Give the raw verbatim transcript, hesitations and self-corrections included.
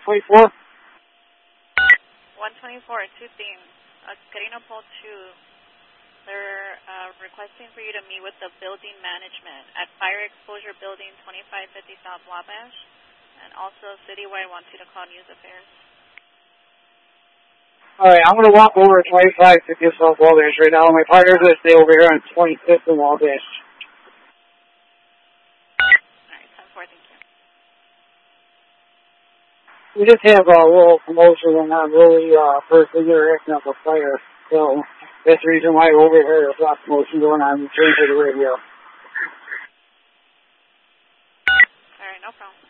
twenty-four? one twenty-four, two things. Uh, Carino Pole two, they're uh, requesting for you to meet with the building management at Fire Exposure Building twenty-five fifty South Wabash, and also Citywide wants you to call News Affairs. Alright, I'm going to walk over to twenty-five fifty South Wabash right now. My partner's going to stay over here on twenty-fifth and Wabash. Alright, ten four, thank you. We just have a little commotion and not really uh, first interacting up a fire. So that's the reason why over here there's a lot of commotion going on. We changed the radio. Alright, no problem.